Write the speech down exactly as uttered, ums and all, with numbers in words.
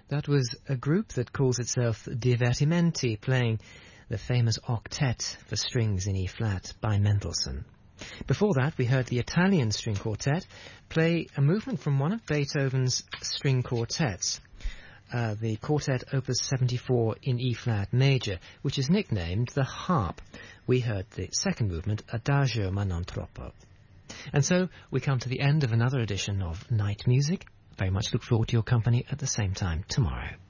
That was a group that calls itself Divertimenti, playing the famous octet for strings in E-flat by Mendelssohn. Before that, we heard the Italian String Quartet play a movement from one of Beethoven's string quartets, uh, the Quartet Opus seventy-four in E-flat major, which is nicknamed the Harp. We heard the second movement, Adagio ma non troppo. And so we come to the end of another edition of Night Music. Very much look forward to your company at the same time tomorrow.